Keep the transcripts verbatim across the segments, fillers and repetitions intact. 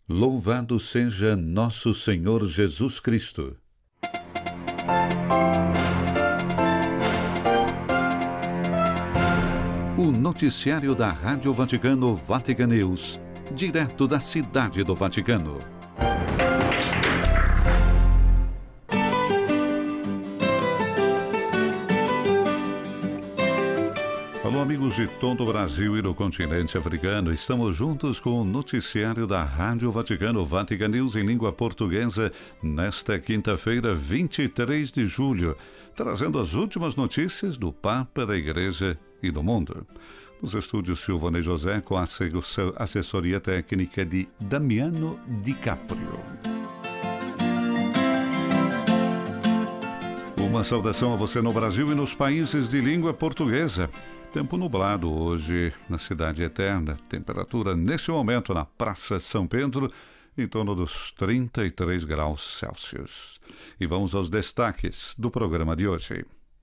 Louvado seja nosso Senhor Jesus Cristo. O noticiário da Rádio Vaticano Vatican News, direto da Cidade do Vaticano. Alô, amigos de todo o Brasil e do continente africano. Estamos juntos com o noticiário da Rádio Vaticano Vatican News em língua portuguesa nesta quinta-feira, vinte e três de julho, trazendo as últimas notícias do Papa, da Igreja e do mundo. Nos estúdios Silvonei José, com a assessoria técnica de Damiano Di Caprio. Uma saudação a você no Brasil e nos países de língua portuguesa. Tempo nublado hoje na Cidade Eterna. Temperatura nesse momento na Praça São Pedro em torno dos trinta e três graus Celsius. E vamos aos destaques do programa de hoje.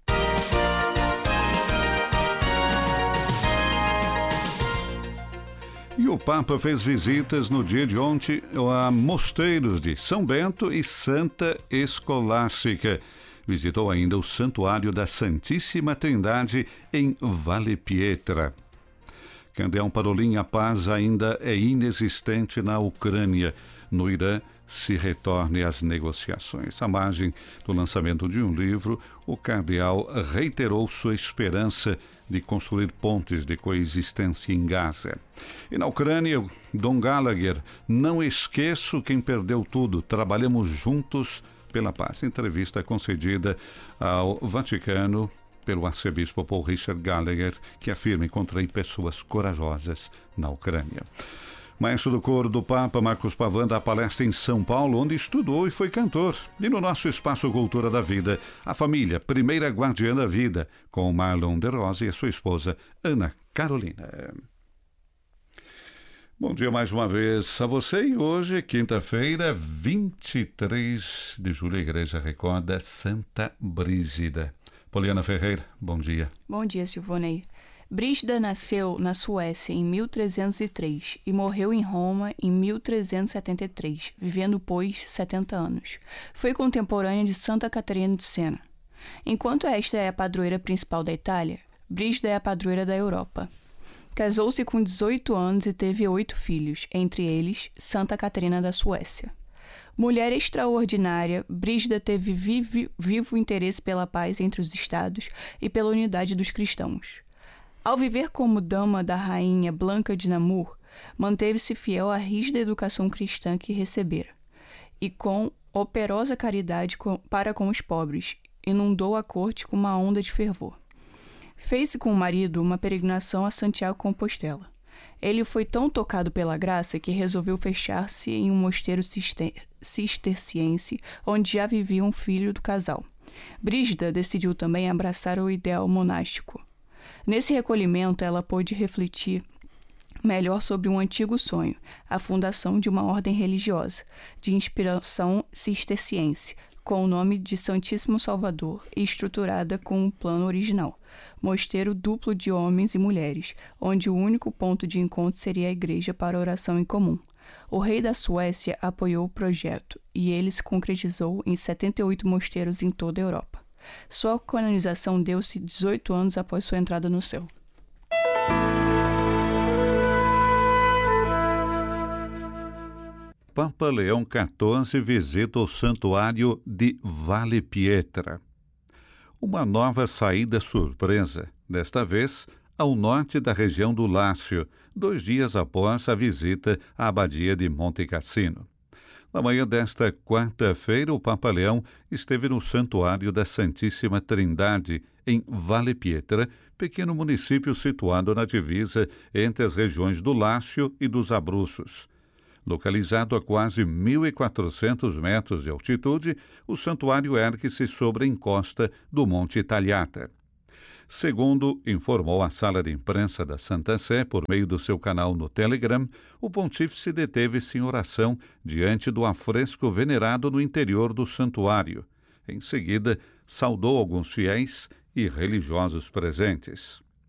E o Papa fez visitas no dia de ontem a mosteiros de São Bento e Santa Escolástica. Visitou ainda o Santuário da Santíssima Trindade em Valle Pietra. Cardeal Parolin, a paz ainda é inexistente na Ucrânia. No Irã, se retorne às negociações. À margem do lançamento de um livro, o cardeal reiterou sua esperança de construir pontes de coexistência em Gaza. E na Ucrânia, Dom Gallagher, não esqueço quem perdeu tudo, trabalhamos juntos pela paz. Entrevista concedida ao Vaticano pelo arcebispo Paul Richard Gallagher, que afirma: encontrei pessoas corajosas na Ucrânia. Maestro do coro do Papa, Marcos Pavan, dá palestra em São Paulo, onde estudou e foi cantor. E no nosso Espaço Cultura da Vida, a família, primeira guardiã da vida, com Marlon de Rosa e a sua esposa, Ana Carolina. Bom dia mais uma vez a você. E hoje, quinta-feira, vinte e três de julho, a Igreja recorda Santa Brígida. Poliana Ferreira, bom dia. Bom dia, Silvonei. Brígida nasceu na Suécia em mil trezentos e três e morreu em Roma em mil trezentos e setenta e três, vivendo, pois, setenta anos. Foi contemporânea de Santa Catarina de Siena. Enquanto esta é a padroeira principal da Itália, Brígida é a padroeira da Europa. Casou-se com dezoito anos e teve oito filhos, entre eles Santa Catarina da Suécia. Mulher extraordinária, Brígida teve vivo, vivo interesse pela paz entre os estados e pela unidade dos cristãos. Ao viver como dama da rainha Blanca de Namur, manteve-se fiel à rígida educação cristã que recebera, e com operosa caridade com, para com os pobres, inundou a corte com uma onda de fervor. Fez-se com o marido uma peregrinação a Santiago Compostela. Ele foi tão tocado pela graça que resolveu fechar-se em um mosteiro cister- cisterciense, onde já vivia um filho do casal. Brígida decidiu também abraçar o ideal monástico. Nesse recolhimento, ela pôde refletir melhor sobre um antigo sonho, a fundação de uma ordem religiosa, de inspiração cisterciense, com o nome de Santíssimo Salvador e estruturada com um plano original, mosteiro duplo de homens e mulheres, onde o único ponto de encontro seria a igreja para oração em comum. O rei da Suécia apoiou o projeto e ele se concretizou em setenta e oito mosteiros em toda a Europa. Sua canonização deu-se dezoito anos após sua entrada no céu. Papa Leão quatorze visita o Santuário de Valle Pietra. Uma nova saída surpresa, desta vez ao norte da região do Lácio, dois dias após a visita à Abadia de Monte Cassino. Na manhã desta quarta-feira, o Papa Leão esteve no Santuário da Santíssima Trindade, em Valle Pietra, pequeno município situado na divisa entre as regiões do Lácio e dos Abruzos. Localizado a quase mil e quatrocentos metros de altitude, o santuário ergue-se sobre a encosta do Monte Tagliata. Segundo informou a sala de imprensa da Santa Sé por meio do seu canal no Telegram, o pontífice deteve-se em oração diante do afresco venerado no interior do santuário. Em seguida, saudou alguns fiéis e religiosos presentes.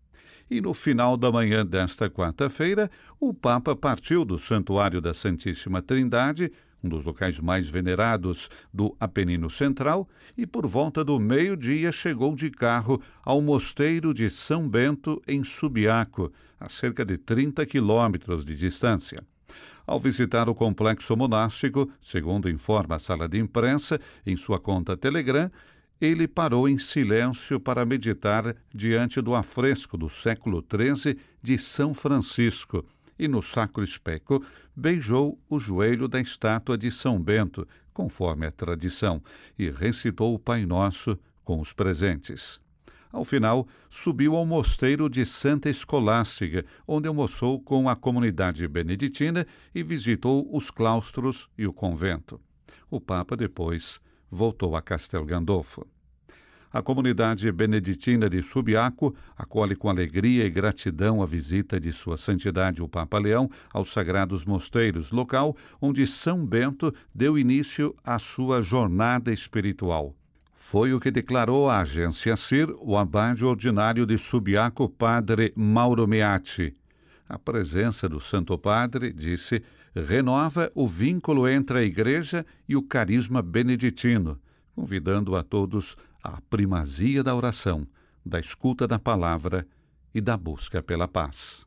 E no final da manhã desta quarta-feira, o Papa partiu do Santuário da Santíssima Trindade, um dos locais mais venerados do Apenino Central, e por volta do meio-dia chegou de carro ao Mosteiro de São Bento, em Subiaco, a cerca de trinta quilômetros de distância. Ao visitar o complexo monástico, segundo informa a sala de imprensa em sua conta Telegram, ele parou em silêncio para meditar diante do afresco do século treze de São Francisco e, no Sacro Especo, beijou o joelho da estátua de São Bento, conforme a tradição, e recitou o Pai Nosso com os presentes. Ao final, subiu ao mosteiro de Santa Escolástica, onde almoçou com a comunidade beneditina e visitou os claustros e o convento. O Papa depois voltou a Castel Gandolfo. A comunidade beneditina de Subiaco acolhe com alegria e gratidão a visita de Sua Santidade o Papa Leão aos Sagrados Mosteiros, local onde São Bento deu início à sua jornada espiritual. Foi o que declarou à agência S I R o abade ordinário de Subiaco, padre Mauro Meatti. A presença do Santo Padre, disse, renova o vínculo entre a Igreja e o carisma beneditino, convidando a todos à primazia da oração, da escuta da palavra e da busca pela paz.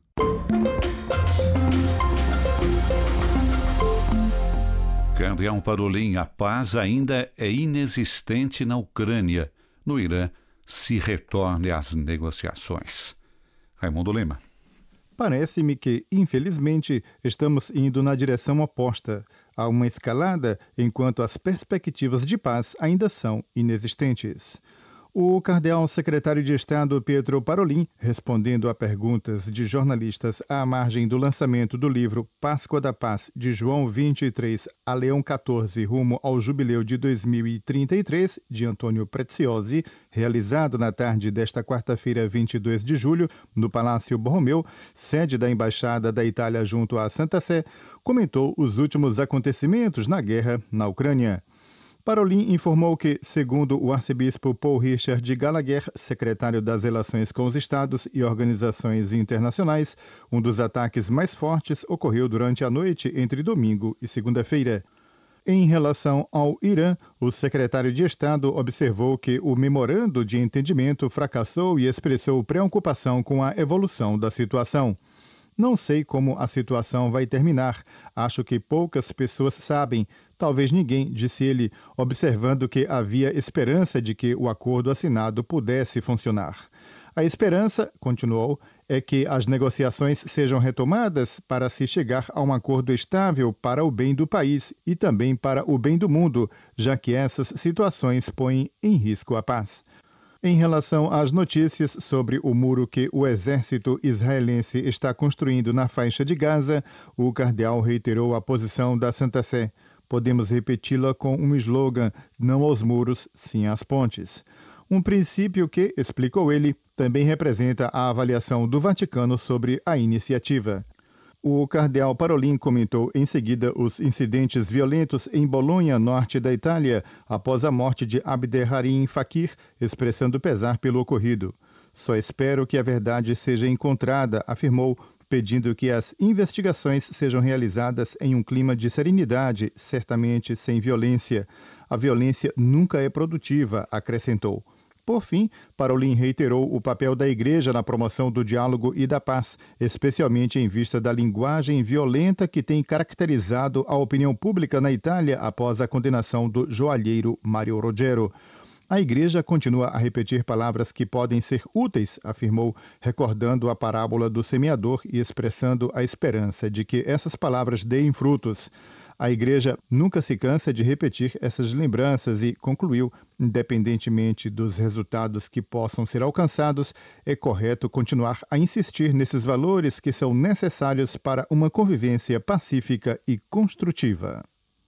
Cardeal Parolin, a paz ainda é inexistente na Ucrânia. No Irã, se retorne às negociações. Raimundo Lima. Parece-me que, infelizmente, estamos indo na direção oposta. Há uma escalada, enquanto as perspectivas de paz ainda são inexistentes. O cardeal secretário de Estado Pietro Parolin, respondendo a perguntas de jornalistas à margem do lançamento do livro Páscoa da Paz, de João vinte e três a Leão quatorze, rumo ao jubileu de dois mil e trinta e três, de Antônio Preziosi, realizado na tarde desta quarta-feira, vinte e dois de julho, no Palácio Borromeu, sede da Embaixada da Itália junto à Santa Sé, comentou os últimos acontecimentos na guerra na Ucrânia. Parolin informou que, segundo o arcebispo Paul Richard Gallagher, secretário das Relações com os Estados e Organizações Internacionais, um dos ataques mais fortes ocorreu durante a noite entre domingo e segunda-feira. Em relação ao Irã, o secretário de Estado observou que o memorando de entendimento fracassou e expressou preocupação com a evolução da situação. Não sei como a situação vai terminar. Acho que poucas pessoas sabem, talvez ninguém, disse ele, observando que havia esperança de que o acordo assinado pudesse funcionar. A esperança, continuou, é que as negociações sejam retomadas para se chegar a um acordo estável para o bem do país e também para o bem do mundo, já que essas situações põem em risco a paz. Em relação às notícias sobre o muro que o exército israelense está construindo na faixa de Gaza, o cardeal reiterou a posição da Santa Sé. Podemos repeti-la com um slogan: não aos muros, sim às pontes. Um princípio que, explicou ele, também representa a avaliação do Vaticano sobre a iniciativa. O cardeal Parolin comentou em seguida os incidentes violentos em Bolonha, norte da Itália, após a morte de Abderrahim Fakir, expressando pesar pelo ocorrido. Só espero que a verdade seja encontrada, afirmou, pedindo que as investigações sejam realizadas em um clima de serenidade, certamente sem violência. A violência nunca é produtiva, acrescentou. Por fim, Parolin reiterou o papel da Igreja na promoção do diálogo e da paz, especialmente em vista da linguagem violenta que tem caracterizado a opinião pública na Itália após a condenação do joalheiro Mario Rogero. A Igreja continua a repetir palavras que podem ser úteis, afirmou, recordando a parábola do semeador e expressando a esperança de que essas palavras deem frutos. A Igreja nunca se cansa de repetir essas lembranças e concluiu, independentemente dos resultados que possam ser alcançados, é correto continuar a insistir nesses valores que são necessários para uma convivência pacífica e construtiva.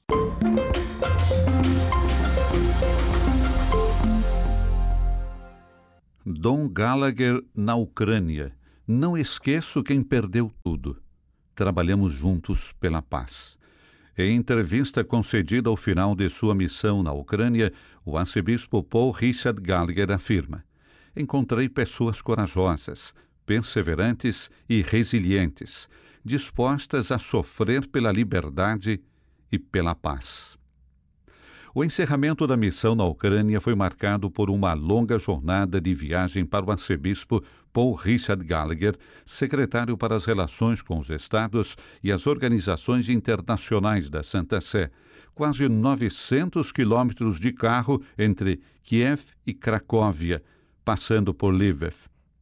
Dom Gallagher na Ucrânia. Não esqueço quem perdeu tudo. Trabalhamos juntos pela paz. Em entrevista concedida ao final de sua missão na Ucrânia, o arcebispo Paul Richard Gallagher afirma: encontrei pessoas corajosas, perseverantes e resilientes, dispostas a sofrer pela liberdade e pela paz. O encerramento da missão na Ucrânia foi marcado por uma longa jornada de viagem para o arcebispo Paul Richard Gallagher, secretário para as relações com os Estados e as organizações internacionais da Santa Sé, quase novecentos quilômetros de carro entre Kiev e Cracóvia, passando por Lviv.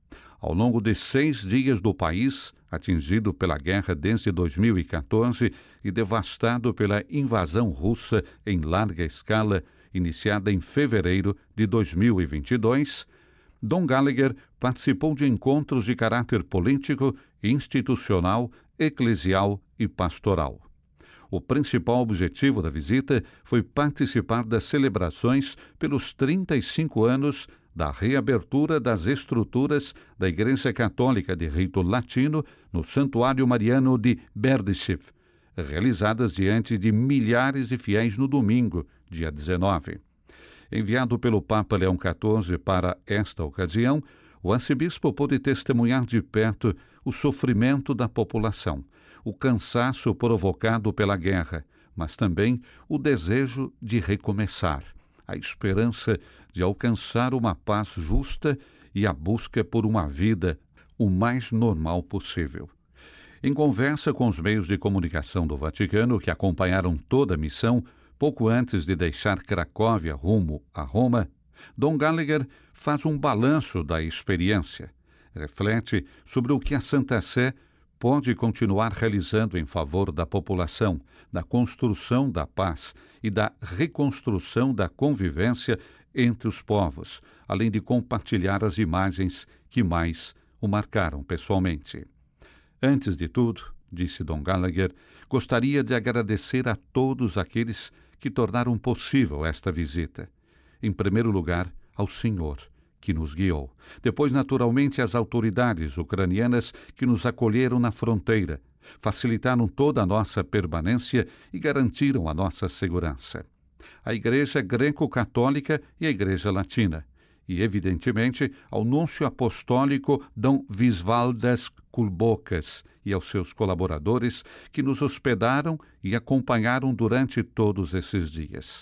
Ao longo de seis dias do país, atingido pela guerra desde dois mil e quatorze e devastado pela invasão russa em larga escala, iniciada em fevereiro de dois mil e vinte e dois, Dom Gallagher participou de encontros de caráter político, institucional, eclesial e pastoral. O principal objetivo da visita foi participar das celebrações pelos trinta e cinco anos da reabertura das estruturas da Igreja Católica de Rito Latino no Santuário Mariano de Berdychiv, realizadas diante de milhares de fiéis no domingo, dia dezenove. Enviado pelo Papa Leão quatorze para esta ocasião, o arcebispo pôde testemunhar de perto o sofrimento da população, o cansaço provocado pela guerra, mas também o desejo de recomeçar, a esperança de alcançar uma paz justa e a busca por uma vida o mais normal possível. Em conversa com os meios de comunicação do Vaticano que acompanharam toda a missão, pouco antes de deixar Cracóvia rumo a Roma, Dom Gallagher faz um balanço da experiência, reflete sobre o que a Santa Sé pode continuar realizando em favor da população, da construção da paz e da reconstrução da convivência entre os povos, além de compartilhar as imagens que mais o marcaram pessoalmente. Antes de tudo, disse Dom Gallagher, gostaria de agradecer a todos aqueles que tornaram possível esta visita. Em primeiro lugar, ao Senhor, que nos guiou. Depois, naturalmente, às autoridades ucranianas que nos acolheram na fronteira, facilitaram toda a nossa permanência e garantiram a nossa segurança. A Igreja Greco-Católica e a Igreja Latina. E, evidentemente, ao Núncio Apostólico Dom Visvaldas Kulbokas e aos seus colaboradores que nos hospedaram e acompanharam durante todos esses dias.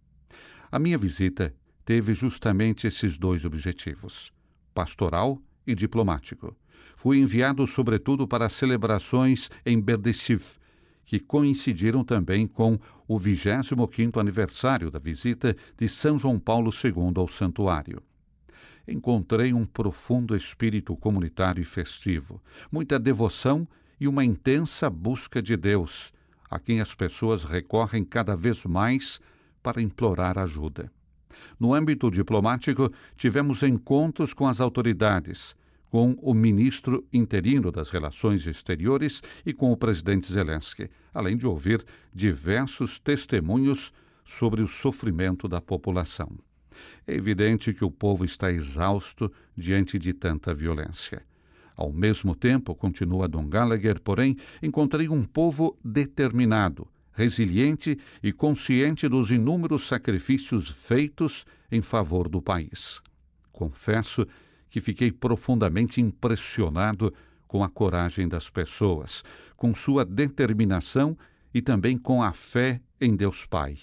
A minha visita teve justamente esses dois objetivos, pastoral e diplomático. Fui enviado sobretudo para as celebrações em Berdychiv, que coincidiram também com o vigésimo quinto aniversário da visita de São João Paulo segundo ao santuário. Encontrei um profundo espírito comunitário e festivo, muita devoção e uma intensa busca de Deus, a quem as pessoas recorrem cada vez mais para implorar ajuda. No âmbito diplomático, tivemos encontros com as autoridades, com o ministro interino das Relações Exteriores e com o presidente Zelensky, além de ouvir diversos testemunhos sobre o sofrimento da população. É evidente que o povo está exausto diante de tanta violência. Ao mesmo tempo, continua Dom Gallagher, porém, encontrei um povo determinado, resiliente e consciente dos inúmeros sacrifícios feitos em favor do país. Confesso que fiquei profundamente impressionado com a coragem das pessoas, com sua determinação e também com a fé em Deus Pai.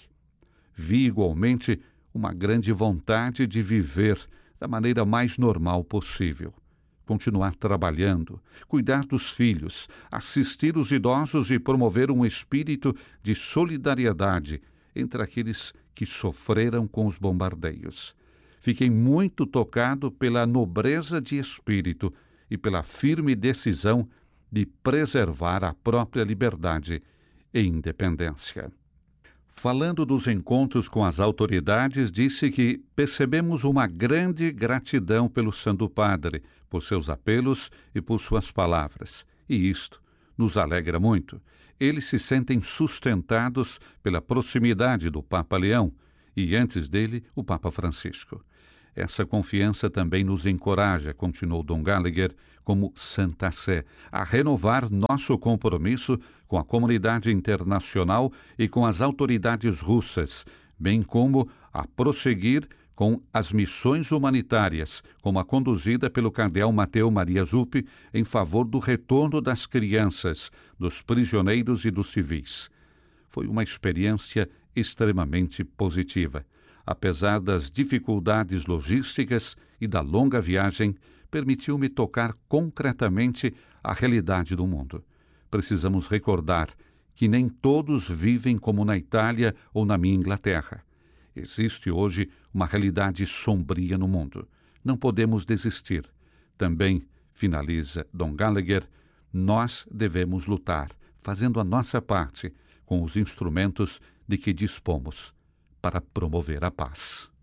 Vi igualmente uma grande vontade de viver da maneira mais normal possível. Continuar trabalhando, cuidar dos filhos, assistir os idosos e promover um espírito de solidariedade entre aqueles que sofreram com os bombardeios. Fiquei muito tocado pela nobreza de espírito e pela firme decisão de preservar a própria liberdade e independência. Falando dos encontros com as autoridades, disse que percebemos uma grande gratidão pelo Santo Padre, por seus apelos e por suas palavras. E isto nos alegra muito. Eles se sentem sustentados pela proximidade do Papa Leão e, antes dele, o Papa Francisco. Essa confiança também nos encoraja, continuou Dom Gallagher, como Santa Sé, a renovar nosso compromisso com a comunidade internacional e com as autoridades russas, bem como a prosseguir com as missões humanitárias, como a conduzida pelo cardeal Mateu Maria Zuppi em favor do retorno das crianças, dos prisioneiros e dos civis. Foi uma experiência extremamente positiva. Apesar das dificuldades logísticas e da longa viagem, permitiu-me tocar concretamente a realidade do mundo. Precisamos recordar que nem todos vivem como na Itália ou na minha Inglaterra. Existe hoje uma realidade sombria no mundo. Não podemos desistir. Também, finaliza Dom Gallagher, nós devemos lutar, fazendo a nossa parte, com os instrumentos de que dispomos, para promover a paz.